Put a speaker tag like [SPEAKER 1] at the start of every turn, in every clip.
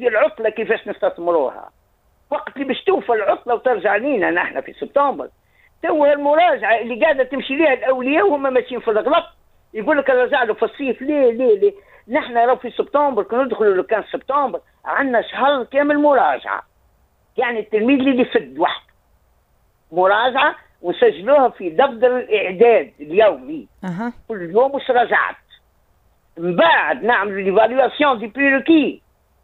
[SPEAKER 1] هذه العطله كيفاش نستثمروها؟ وقت اللي باش توفى العطله وترجع لينا نحن في سبتمبر، تو المراجعه اللي قاعده تمشي ليها الاولياء وهم ماشيين في الغلط، يقول لك رجع له في الصيف. ليه؟ نحن راهو في سبتمبر كنا ندخلوا لو كان سبتمبر عندنا شهر كامل مراجعه، يعني التلميذ اللي يفد وحده مراجعه ونسجلوها في دفتر الاعداد اليومي. كل يوم وش رجعت، من بعد نعمل ليفاليواسيون دي بريكي،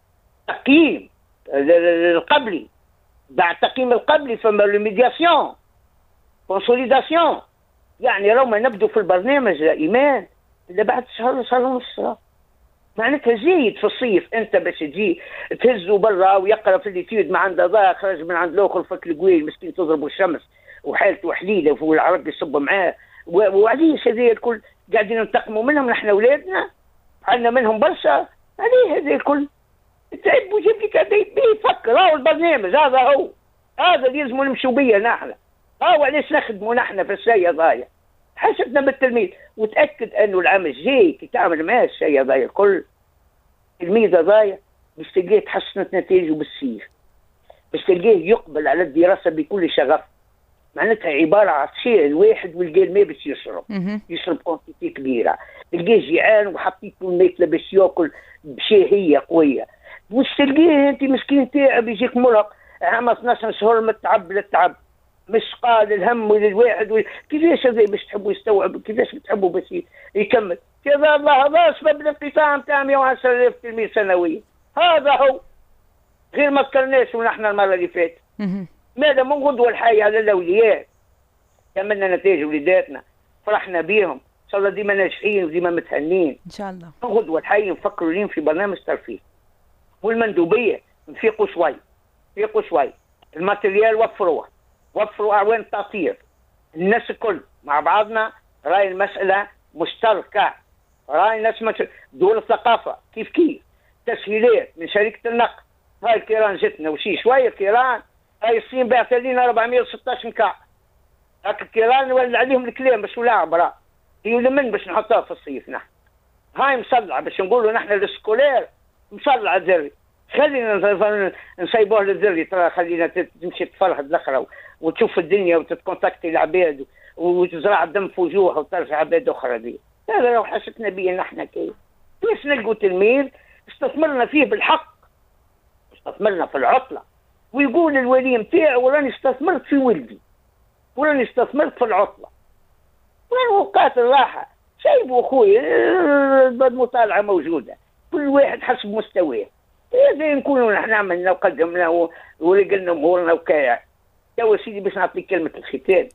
[SPEAKER 1] تقييم القبلي، بعد التقييم القبلي فما ريميدياسيون كونسوليداسيون. يعني لو ما نبدو في البرنامج ايمان الا بعد شهر ونص. معناتها جيد في الصيف انت باش تجي تهزه برا ويقرا في الاتيود ما عنده ضاء، خرج من عند الاخر فك القوي مسكين تضربه الشمس وحالته حليله والعرق يصب معاه. وعليش هذه الكل قاعدين ننتقموا منهم نحن اولادنا؟ عندنا منهم برشا. عليه هذا الكل تعب وجيب لك هذا يفكر. راهو البرنامج هذا اللي لازم نمشوا بيه نحن. علاش نخدموا نحن في الشيء ضايع حاجتنا بالتلميذ. وتاكد انه العام الجاي كي تعمل معاه الشيء ضايع الكل تلميذ ضايع باش تلقاه تحسنت نتائجه بالسيف، باش تلقاه يقبل على الدراسه بكل شغف. معناتها عباره عن شيء الواحد والقى الماء باش يشرب كونتيتي كبيره، تلقاه جيعان وحطيت له الماكله باش ياكل بشهيه قويه. مش تلقاه انت مسكين تعب يجيك مرهق عام 12 شهور متعب للتعب، مش قال الهم للواحد كيفاش هذا باش تحبوا يستوعب، كيفاش بتحبوا باش يكمل كذا. الله هذا سبب الانقطاع نتاع 110,000 تلميذ سنويا. هذا هو غير ما ذكرناش ونحن المره اللي فاتت. ماذا من غدوه الحي على الاولياء كملنا نتائج وليداتنا فرحنا بيهم ان شاء الله ديما ناجحين وديما متهنين
[SPEAKER 2] ان شاء الله.
[SPEAKER 1] من غدوه الحي نفكروا لين في برنامج ترفيه والمندوبيه نفيقوا شوي الماتريال وفروا اعوان التأطير. الناس الكل مع بعضنا راي المساله مشتركه، راي ناس دول الثقافه كيف تسهيلات من شركه النقل. هاي الكيران جتنا وشي شويه كيران، هاي الصين بعث لنا 416 مكعب. هاك الكيران نولع عليهم الكلام باش ولا عبره هي لمن باش نحطوها في الصيف نحن. هاي مصلعه باش نقولوا نحن السكولير مصلعه الذري. خلينا نسيبوه للذري ترى، خلينا تمشي تفرهد الاخرى وتشوف الدنيا وتتكونتاكتي العباد وتزرع الدم في وجوهها وترجع عباد اخرى دي. هذا لو حاجتنا بيه نحن كيف نلقوا تلميذ استثمرنا فيه بالحق، استثمرنا في العطله ويقول الولي نتاعو وراني استثمرت في ولدي وراني استثمرت في العطله وين اوقات الراحه. سايبوا اخوي المطالعه موجوده كل واحد حسب مستواه. زي نكونوا نحن عملنا وقدمنا ولقينا امورنا وكاع. يا سيدي باش نعطيك كلمه الختام.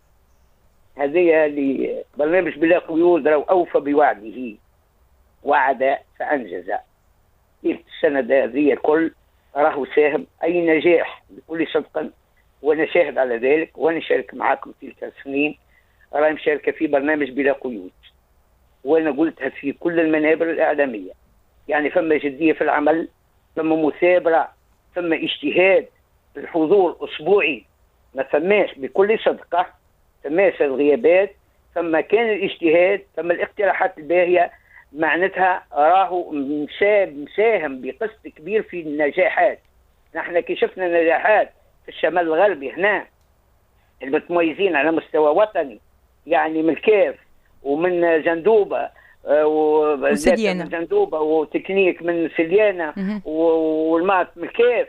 [SPEAKER 1] هذه اللي برنامج بلا قيود راهو اوفى بوعده، وعد فانجز. السنه هذه الكل راهو ساهم اي نجاح بكل صدق وانا شاهد على ذلك وانا شارك معاكم تلك السنين. راهي مشاركه في برنامج بلا قيود وانا قلتها في كل المنابر الاعلاميه. يعني فما جديه في العمل، فما مثابره، فما اجتهاد، الحضور اسبوعي ما فماش بكل صدقه، فماش الغيابات، فما كان الاجتهاد، فما الاقتراحات الباهيه. معناتها راهو مساهم بقسط كبير في النجاحات. نحن كي شفنا نجاحات في الشمال الغربي هنا المتميزين على مستوى وطني، يعني من الكاف ومن جندوبه
[SPEAKER 2] وسليانة،
[SPEAKER 1] من جندوبه وتكنيك من سليانه والمات من الكاف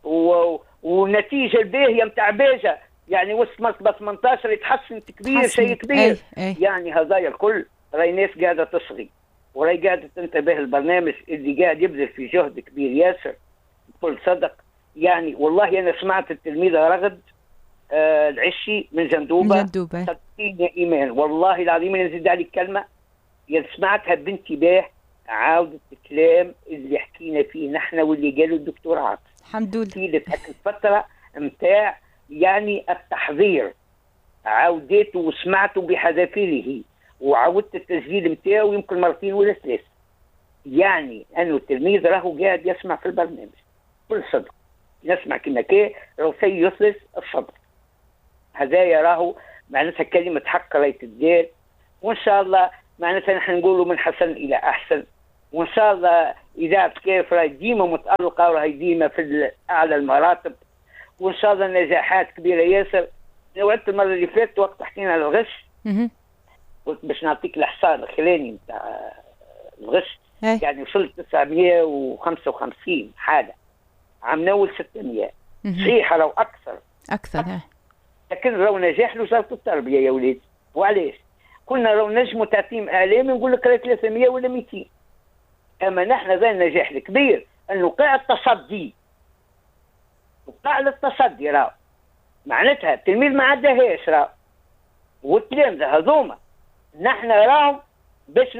[SPEAKER 1] والنتيجه الباهيه نتاع باجه. يعني وسط مرتبه 18 يتحسن كبير، شيء كبير. يعني هذايا الكل راهي ناس قاعده تصغي وراهي قاعده تنتبه البرنامج اللي قاعد يبذل في جهد كبير ياسر بكل صدق. يعني والله انا سمعت التلميذه رغد العشي من جندوبه صدقيني يا ايمان والله العظيم انا نزيد عليك كلمه، سمعتها بانتباه عاودة الكلام اللي حكينا فيه نحن واللي قالوا الدكتور عاطف.
[SPEAKER 2] الحمد لله.
[SPEAKER 1] في هذيك الفتره نتاع يعني التحضير عاودته وسمعته بحذافيره وعودت التسجيل نتاعو يمكن مرتين ولا ثلاث. يعني انه التلميذ راهو قاعد يسمع في البرنامج كل صدق، يسمع كما كان راهو سيخلص الصدق. هذايا راهو معناتها كلمه حق راهي تدار، وان شاء الله معناتها نحن نقولوا من حسن الى احسن. وان شاء الله اذاعه كيف راهي ديما متالقه وراهي ديما في اعلى المراتب، وان شاء الله نجاحات كبيره ياسر. وعدت المره اللي فاتت وقت حكينا على الغش، قلت باش نعطيك الاحصاء الخلاني نتاع الغش، يعني وصلت 955 حاله، عام اول 600. صحيح راهو اكثر لكن راهو نجاح لوزاره التربيه يا وليدي. وعلاش؟ كنا راهو نجموا تعتيم اعلامي نقول لك 300 ولا 200، اما نحن ذا النجاح الكبير انه قاع التصدي، وقاع التصدي راهو معناتها التلميذ ما عداهاش راهو، والتلامذه هذوما نحن راهو باش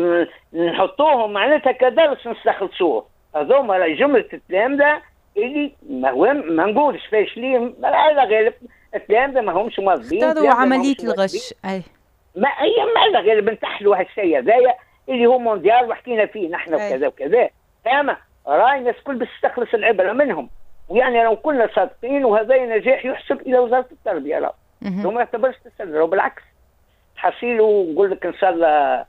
[SPEAKER 1] نحطوهم معناتها كدرس نستخلصوه، هذوما راهي جمله التلامذه اللي ما نقولش فاشلين على غالب التلامذه ما همش موظفين،
[SPEAKER 2] اختاروا عمليه الغش. اي
[SPEAKER 1] ما هي على غالب نتحلوا هالشيء هذايا اللي هو مونديال وحكينا فيه نحن وكذا وكذا، فاهمة؟ راهي الناس الكل باش تستخلص العبره منهم، ويعني لو كنا صادقين وهذا نجاح يحسب الى وزاره التربيه راهو، وما يعتبرش تسلل، بالعكس حصيله. نقول لك ان شاء الله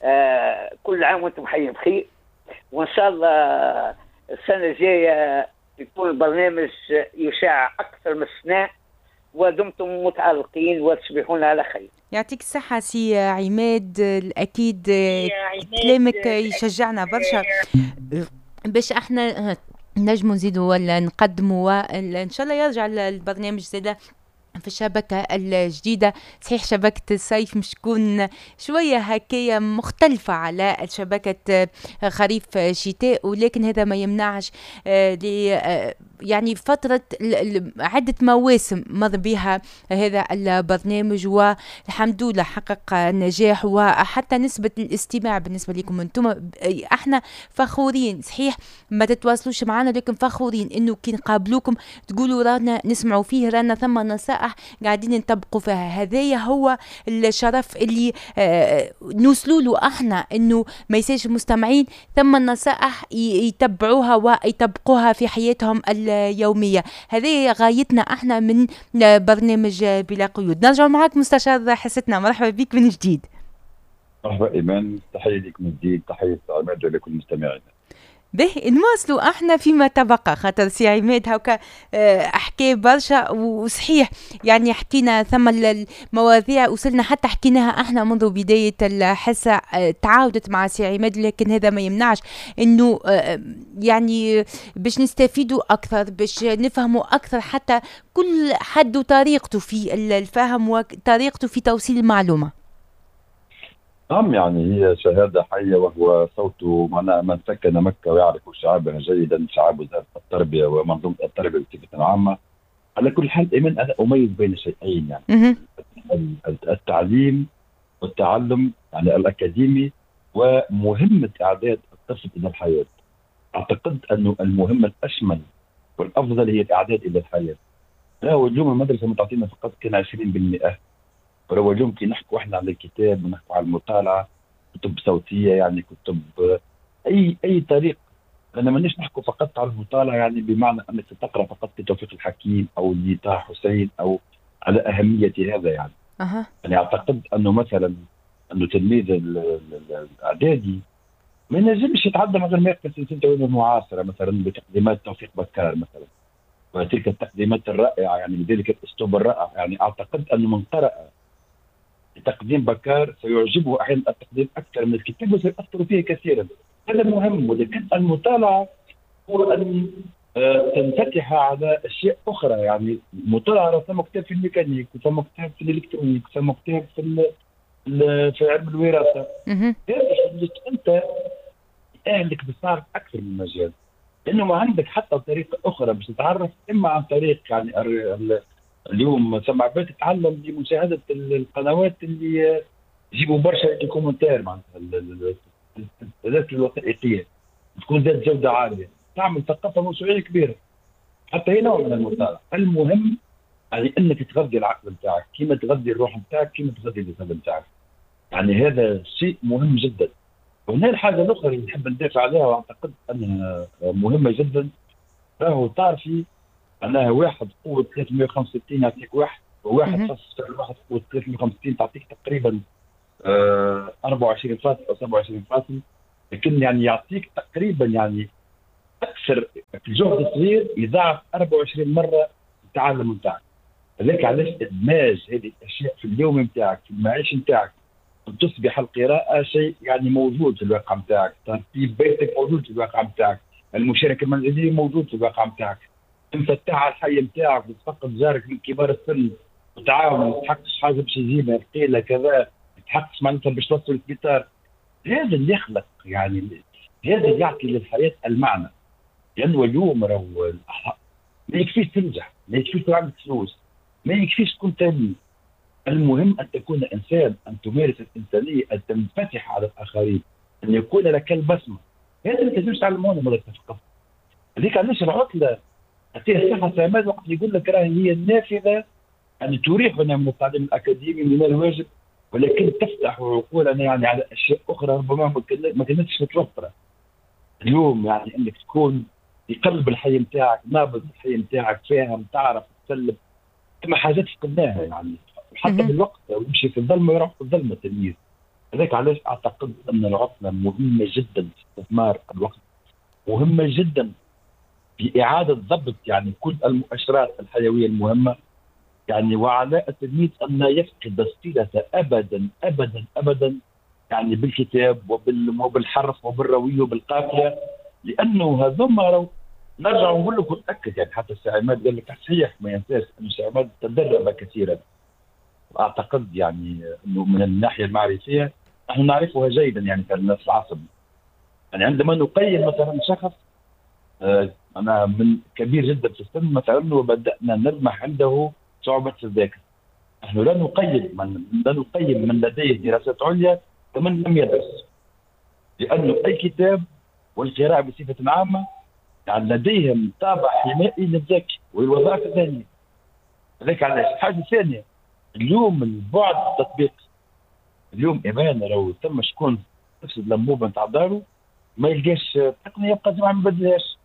[SPEAKER 1] كل عام وانتم حيين بخير، وان شاء الله السنه الجايه يكون البرنامج يشاع اكثر من السنه، ودمتم متعلقين وتصبحون على خير.
[SPEAKER 2] يعطيك الصحة سي عماد، أكيد كلامك يشجعنا برشا باش احنا نجمو نزيدوا ولا نقدموا، وإن شاء الله يرجع البرنامج زادا في الشبكة الجديدة. صحيح شبكة الصيف مش تكون شوية هكاية مختلفة على شبكة خريف شتاء، ولكن هذا ما يمنعش يعني فترة عدة مواسم مر بها هذا البرنامج، والحمد لله حقق نجاح، وحتى نسبة الاستماع بالنسبة لكم انتم احنا فخورين. صحيح ما تتواصلوش معنا لكن فخورين انه كي نقابلوكم تقولوا رانا نسمعوا فيه، رانا ثم نصائح قاعدين نطبقوا فيها. هذايا هو الشرف اللي نوصلوا له احنا، انه ما يساش المستمعين ثم النصائح يتبعوها ويطبقوها في حياتهم اليومية. هذه غايتنا احنا من برنامج بلا قيود. نرجع معك مستشار حصتنا، مرحبا بك من جديد.
[SPEAKER 3] مرحبا ايمان، تحية لك من جديد، تحية عماد لكل المستمعين.
[SPEAKER 2] به نواصلوا احنا فيما تبقى، خاطر سي عماد هكا احكي برشا، وصحيح يعني حكينا ثم المواضيع وصلنا حتى حكيناها احنا منذ بداية الحصة، تعاودت مع سي عماد، لكن هذا ما يمنعش انه يعني باش نستفيدوا اكثر، باش نفهموا اكثر، حتى كل حد وطريقته في الفهم وطريقته في توصيل المعلومة.
[SPEAKER 3] نعم، يعني هي شهادة حية، وهو صوت من سكن مكة ويعرف شعابها جيدا، شعاب وزارة التربية ومنظومة التربية بصفة عامة. على كل حال إيمان، أنا أميز بين شيئين، يعني التعليم والتعلم يعني الأكاديمي، ومهمة إعداد الطفل إلى الحياة. أعتقد أنه المهمة الأشمل والأفضل هي الإعداد إلى الحياة. لا، اليوم المدرسة متعطينا فقط كان 20%، ولو اليوم كي نحكوا احنا على الكتاب ونحكوا على المطالعه، كتب صوتيه، يعني كتب اي طريق. انا مانيش نحكوا فقط على المطالعه يعني بمعنى انك تقرا فقط لتوفيق الحكيم او لطه حسين او على اهميه هذا يعني. يعني اعتقد انه مثلا انه تلميذ الاعدادي ما ينجمش يتعدى من غير ما يقرا سلسله العلوم المعاصره، مثلا بتقديمات توفيق بكار مثلا، وتلك التقديمات الرائعه، يعني بذلك الاسلوب الرائع. يعني اعتقد انه من قرأ تقديم بكار سيعجبه احيانا التقديم اكثر من الكتاب وسيأثر فيه كثيرا. هذا مهم. ولكن المطالعه هو ان تنفتح على اشياء اخرى، يعني المطالعه ثم كتاب في الميكانيك، وثم كتاب في الالكترونيك، ثم كتاب في علم الوراثه. هذا انت اهلك بتصارف اكثر من مجال، لانه ما عندك حتى طريقه اخرى باش تتعرف، اما عن طريق يعني اليوم سمع بيت تتعلم بمشاهده القنوات اللي يجيبوا برشا كومنتير، معناتها التسلسل الوثائقيه تكون ذات جوده عاليه، تعمل ثقافه موسوعيه كبيره. حتى هي نوع من المطالعه. المهم يعني انك تغذي العقل بتاعك كيما تغذي الروح بتاعك، كيما تغذي الجسد بتاعك. يعني هذا شيء مهم جدا. وهنا الحاجه الاخرى اللي نحب ندافع عليها واعتقد انها مهمه جدا، راهو تعرفي أنها واحد قوة 365 يعطيك واحد، وواحد فاصل واحد قوة 365 تعطيك تقريبا 24 فاصل أو 27 فاصل. لكن يعني يعطيك تقريبا يعني اكثر الجهد الصغير يضاعف 24 مره التعلم نتاعك. هذاك علاش ادماج هذه الاشياء في اليوم نتاعك في المعيش نتاعك تصبح القراءه شيء يعني موجود في الواقع نتاعك، ترتيب بيتك موجود في الواقع نتاعك، المشاركه المنزليه موجود في الواقع نتاعك، تنفتح على الحي نتاعك وتفقد جارك من كبار السن وتعاون ما تحققش حاجه باش يجينا ثقيله كذا، ما تحققش معناتها باش توصل السبيطار. هذا اللي يخلق يعني هذا اللي يعطي للحياه المعنى. لانه اليوم راهو ما يكفيش تنجح، ما يكفيش تكون عندك فلوس، ما يكفيش تكون تلميذ. المهم ان تكون انسان، ان تمارس الانسانيه، ان تنفتح على الاخرين، ان يكون لك البسمه. هذا اللي تنجم تعلمونه من الثقافه. هذيك علاش العطله تعطيها الصحه سامات وقت يقول لك راهي هي النافذه ان تريحنا من التعليم الاكاديمي من الواجب، ولكن تفتح عقولنا يعني على اشياء اخرى ربما ما كانتش متوفره. اليوم يعني انك تكون في قلب الحي نتاعك، نابض الحي نتاعك، فاهم، تعرف تسلم، كما حاجات فقدناها يعني. حتى بالوقت يمشي في الظلمه يروح في الظلمه التلميذ. هذاك علاش اعتقد ان العطله مهمه جدا في استثمار الوقت، مهمه جدا في اعاده ضبط يعني كل المؤشرات الحيويه المهمه يعني. وعلى التلميذ ان لا يفقد الصله ابدا ابدا ابدا يعني بالكتاب وبالحرف وبالرويه وبالقافيه، لانه هذوما نرجع نقول لك ونأكد يعني. حتى السي عماد قال لك صحيح ما ينساش انه السي عماد تدرب كثيرا، واعتقد يعني انه من الناحيه المعرفيه نحن نعرفها جيدا يعني كالناس العصب. يعني عندما نقيم مثلا شخص انا من كبير جدا في السن مثلا وبدانا نلمح عنده صعوبه في الذاكره، نحن لا نقيم من لديه دراسات عليا ومن لم يدرس، لانه اي كتاب والقراءه بصفه عامه يعني لديهم طابع حمائي للذكي والوظائف الذهنيه. هذاك علاش حاجه ثانيه اليوم البعد التطبيقي. اليوم ايمان لو ثم شكون تفسد لمبوبه نتاع دارو ما يلقاش تقنيه يبقى زعما ما بدلهاش.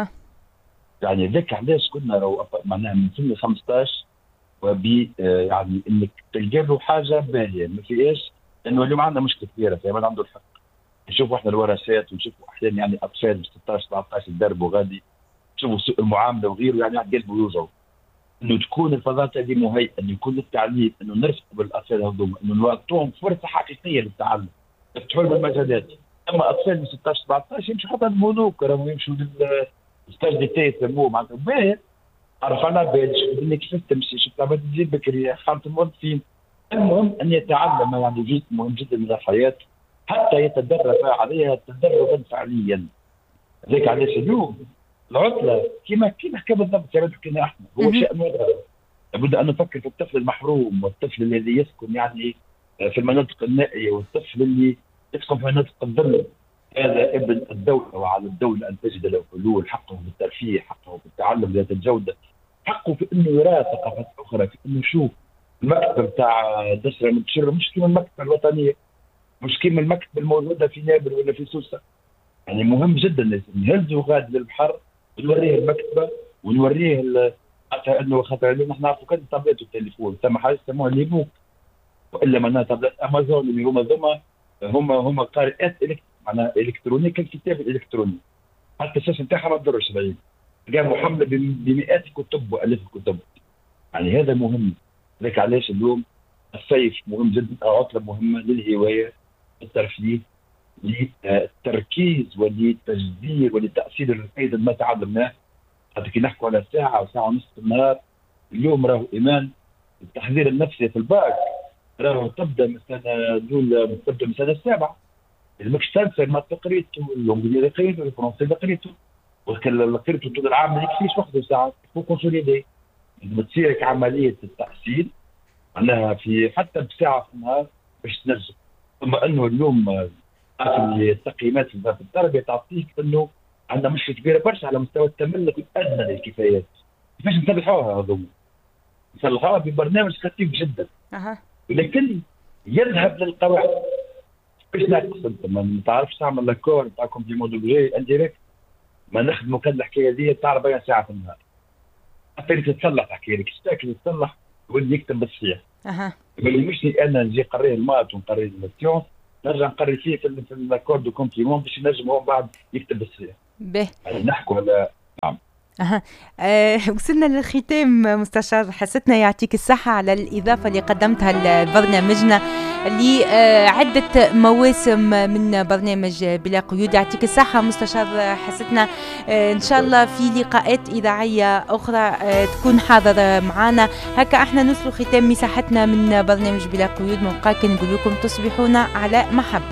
[SPEAKER 3] يعني ذاك علاش كنا لو معناها من سن 15 وبي يعني انك تلقى له حاجه باهيه ما فيهاش، لانه اليوم عندنا مشكله كبيره في عنده الحق. نشوفوا احنا الورشات ونشوفوا احيانا يعني اطفال ب 16 17 يدربوا غادي، نشوفوا سوء المعامله وغيره يعني قلبه يوجعوا. انه تكون الفضاء هذه مهيئه، انه يكون التعليم، انه نرفق بالاطفال هذوما، انه نعطوهم فرصه حقيقيه للتعلم، نفتحوا لهم المجالات. اما اطفال من 16 17 يمشوا حتى البنوك راهم يمشوا للستاج دي تي يسموه معناتها باهي، عرف على بالك انك كيفاش تمشي، شفت عباد تجيب بكري خانه الموظفين. المهم ان يتعلم يعني جزء مهم جدا من الحياه حتى يتدرب عليها تدربا فعليا. هذاك علاش اليوم العطله كما حكى بالضبط كما حكينا احنا هو شان وضع. لابد ان نفكر في الطفل المحروم والطفل الذي يسكن يعني في المناطق النائيه والطفل اللي يسكن في مناطق الظل. هذا ابن الدوله، وعلى الدوله ان تجد له حلول. حقه بالترفيه، حقه بالتعلم ذات الجوده، حقه في انه يرى ثقافات اخرى، في انه يشوف المكتب بتاع دسره منتشر مش كما المكتبه الوطنيه، مش كما المكتبه الموجوده في نابل ولا في سوسه. يعني مهم جدا نهزوا غاد للبحر ونوريه المكتبه ونوريه حتى انه خاطر نحن نعرفوا كل تابلت والتليفون ثم حاجه يسموها لي بوك، والا معناها تابلت امازون اللي هما قارئات معناها الكترونيه كالكتاب الالكتروني، حتى الشاشه نتاعها ما تضرش بعيد، تلقاها محمله بمئات الكتب والاف الكتب. يعني هذا مهم. لذلك علاش اليوم الصيف مهم جدا، عطله مهمه للهوايه، الترفيه، للتركيز وللتجديد ولتأثير ايضا ما تعلمناه. حتى كي نحكوا على ساعه او ساعه ونصف النهار، اليوم راهو ايمان التحضير النفسي في الباك راهو تبدا من السنه السابعه. ماكش تنسى ما قريته، الانجليزي قريته، الفرنسي قريته، قريته طول العام ما يكفيش وحده ساعه فو كونسوليدي. بتصيرك عمليه التحصيل معناها في حتى بساعه في النهار باش تنجم. ثم انه اليوم التقييمات في التربيه تعطيك انه عندنا مشكله كبيره برشا على مستوى التملك الادنى للكفايات. كيفاش نصلحوها هذوما؟ نصلحوها ببرنامج خفيف جدا لكن يذهب للقواعد. باش ناقص انت ما تعرفش تعمل لاكور تاعكم في موديل انديريكت، ما نخدموا كل الحكايه دي تعرف بين ساعه في النهار حتى اللي تتصلح تحكي لك تاكل تصلح واللي يكتب بالصحيح. اللي مش انا نجي قريه المات ونقري السيونس نرجع نقرر فيه في الاكورد دو كومبليمون باش ينجم هو بعد يكتب الصحيح.
[SPEAKER 2] به
[SPEAKER 3] يعني نحكوا على نعم.
[SPEAKER 2] وصلنا للختام مستشار، حسيتنا يعطيك الصحة على الإضافة اللي قدمتها لبرنامجنا لعدة مواسم من برنامج بلا قيود. يعطيك الصحة مستشار، حسيتنا إن شاء الله في لقاءات إذاعية أخرى تكون حاضر معنا. هكا احنا نوصلوا ختام مساحتنا من برنامج بلا قيود، من قاك نقول لكم تصبحون على محبة.